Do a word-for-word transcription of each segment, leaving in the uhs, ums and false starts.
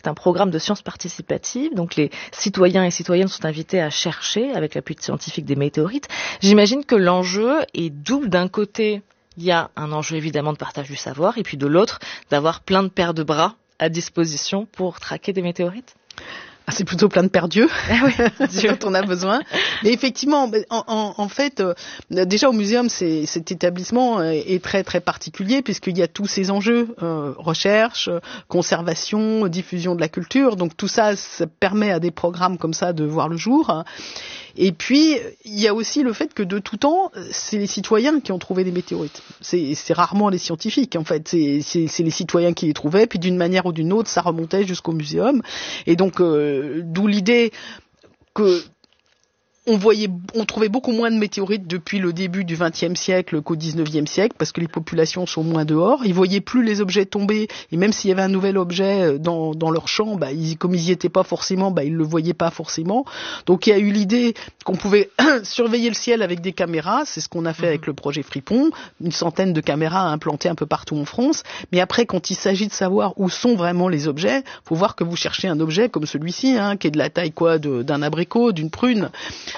c'est un programme de sciences participatives. Donc les citoyens et citoyennes sont invités à chercher, avec l'appui de scientifiques, des météorites. J'imagine que l'enjeu est double. D'un côté, il y a un enjeu évidemment de partage du savoir, et puis de l'autre, d'avoir plein de paires de bras à disposition pour traquer des météorites. Ah, c'est plutôt plein de paires d'yeux ah oui, dont on a besoin. Mais effectivement, en, en, en fait, euh, déjà au muséum, c'est, cet établissement est très très particulier puisqu'il y a tous ces enjeux, euh, recherche, conservation, diffusion de la culture. Donc tout ça, ça permet à des programmes comme ça de voir le jour. Et puis, il y a aussi le fait que de tout temps, c'est les citoyens qui ont trouvé des météorites. C'est, c'est rarement les scientifiques, en fait. C'est, c'est, c'est les citoyens qui les trouvaient, puis d'une manière ou d'une autre, ça remontait jusqu'au muséum. Et donc, euh, d'où l'idée que on voyait, on trouvait beaucoup moins de météorites depuis le début du vingtième siècle qu'au dix-neuvième siècle, parce que les populations sont moins dehors. Ils voyaient plus les objets tomber, et même s'il y avait un nouvel objet dans, dans leur champ, bah, ils, comme ils y étaient pas forcément, bah, ils le voyaient pas forcément. Donc il y a eu l'idée qu'on pouvait surveiller le ciel avec des caméras. C'est ce qu'on a fait avec le projet Fripon, une centaine de caméras implantées un peu partout en France. Mais après, quand il s'agit de savoir où sont vraiment les objets, faut voir que vous cherchez un objet comme celui-ci, hein, qui est de la taille quoi, de, d'un abricot, d'une prune,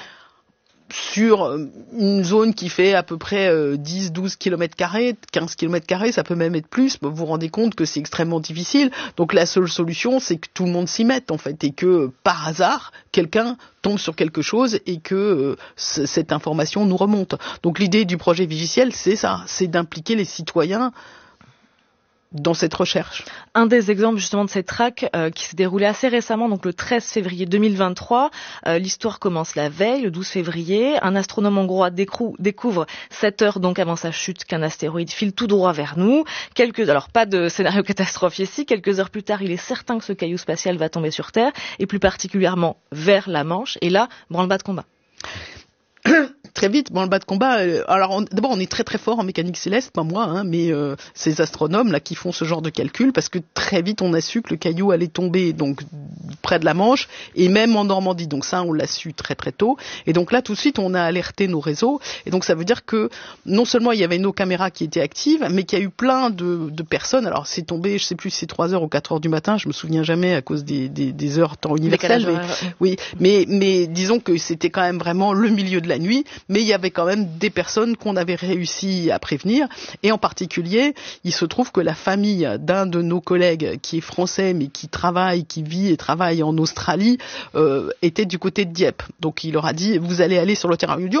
sur une zone qui fait à peu près euh, dix douze kilomètres carrés, quinze kilomètres carrés, ça peut même être plus. Vous vous rendez compte que c'est extrêmement difficile. Donc la seule solution, c'est que tout le monde s'y mette en fait, et que par hasard, quelqu'un tombe sur quelque chose et que euh, c- cette information nous remonte. Donc l'idée du projet Vigiciel, c'est ça, c'est d'impliquer les citoyens dans cette recherche. Un des exemples justement de cette traque euh, qui s'est déroulée assez récemment, donc le treize février deux mille vingt-trois, euh, l'histoire commence la veille, le douze février, un astronome hongrois décrou- découvre sept heures donc avant sa chute qu'un astéroïde file tout droit vers nous. Quelques, alors pas de scénario catastrophe ici, quelques heures plus tard, il est certain que ce caillou spatial va tomber sur Terre, et plus particulièrement vers la Manche, et là, branle-bas de combat. Très vite, bon, le bas de combat. Euh, alors, on, d'abord, on est très très fort en mécanique céleste, pas moi, hein, mais euh, ces astronomes là qui font ce genre de calcul, parce que très vite, on a su que le caillou allait tomber donc près de la Manche et même en Normandie. Donc ça, on l'a su très très tôt. Et donc là, tout de suite, on a alerté nos réseaux. Et donc ça veut dire que non seulement il y avait nos caméras qui étaient actives, mais qu'il y a eu plein de, de personnes. Alors c'est tombé, je sais plus si c'est trois heures ou quatre heures du matin, je me souviens jamais à cause des, des, des heures temps universel. Mais, oui, mais mais disons que c'était quand même vraiment le milieu de la nuit. Mais il y avait quand même des personnes qu'on avait réussi à prévenir. Et en particulier, il se trouve que la famille d'un de nos collègues qui est français, mais qui travaille, qui vit et travaille en Australie, euh, était du côté de Dieppe. Donc il leur a dit, vous allez aller sur le terrain. Il dit,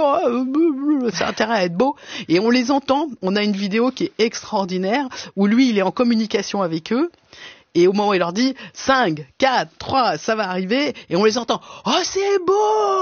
oh, ça a intérêt à être beau. Et on les entend. On a une vidéo qui est extraordinaire, où lui, il est en communication avec eux. Et au moment où il leur dit cinq, quatre, trois, ça va arriver, et on les entend « Oh, c'est beau !»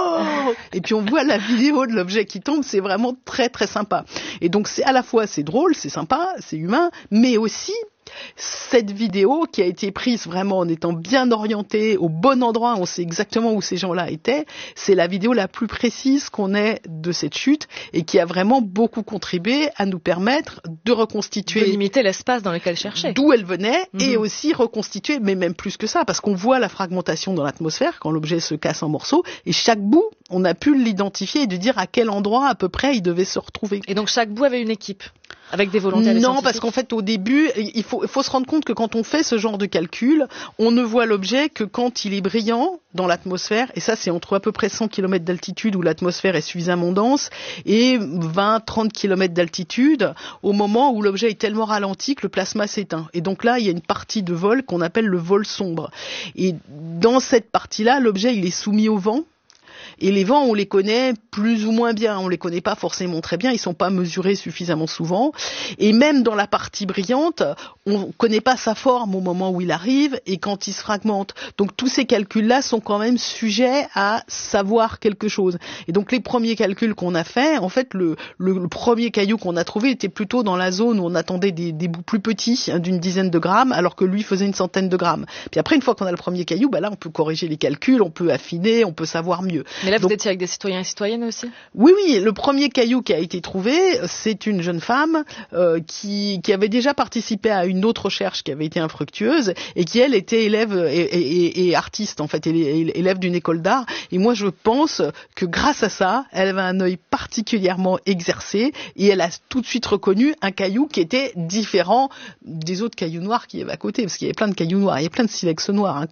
Et puis on voit la vidéo de l'objet qui tombe, c'est vraiment très très sympa. Et donc c'est à la fois c'est drôle, c'est sympa, c'est humain, mais aussi cette vidéo qui a été prise vraiment en étant bien orientée au bon endroit, on sait exactement où ces gens-là étaient, c'est la vidéo la plus précise qu'on ait de cette chute et qui a vraiment beaucoup contribué à nous permettre de reconstituer... De limiter l'espace dans lequel chercher. D'où elle venait, mm-hmm. et aussi reconstituer, mais même plus que ça, parce qu'on voit la fragmentation dans l'atmosphère quand l'objet se casse en morceaux, et chaque bout, on a pu l'identifier et de dire à quel endroit à peu près il devait se retrouver. Et donc chaque bout avait une équipe avec des volontaires? Non, parce qu'en fait, au début, il faut, il faut se rendre compte que quand on fait ce genre de calcul, on ne voit l'objet que quand il est brillant dans l'atmosphère, et ça, c'est entre à peu près cent kilomètres d'altitude où l'atmosphère est suffisamment dense, et vingt à trente kilomètres d'altitude, au moment où l'objet est tellement ralenti que le plasma s'éteint. Et donc là, il y a une partie de vol qu'on appelle le vol sombre. Et dans cette partie-là, l'objet, il est soumis au vent. Et les vents, on les connaît plus ou moins bien. On les connaît pas forcément très bien. Ils sont pas mesurés suffisamment souvent. Et même dans la partie brillante, on connaît pas sa forme au moment où il arrive et quand il se fragmente. Donc tous ces calculs-là sont quand même sujets à savoir quelque chose. Et donc les premiers calculs qu'on a faits, en fait, le, le, le premier caillou qu'on a trouvé était plutôt dans la zone où on attendait des, des bouts plus petits, hein, d'une dizaine de grammes, alors que lui faisait une centaine de grammes. Puis après, une fois qu'on a le premier caillou, bah là, on peut corriger les calculs, on peut affiner, on peut savoir mieux. Mais là, Donc, vous étiez avec des citoyens et citoyennes aussi? Oui, oui. Le premier caillou qui a été trouvé, c'est une jeune femme euh, qui, qui avait déjà participé à une autre recherche qui avait été infructueuse et qui, elle, était élève et, et, et artiste, en fait, élève d'une école d'art. Et moi, je pense que grâce à ça, elle avait un œil particulièrement exercé et elle a tout de suite reconnu un caillou qui était différent des autres cailloux noirs qu'il y avait à côté, parce qu'il y avait plein de cailloux noirs, il y avait plein de silex noirs, hein,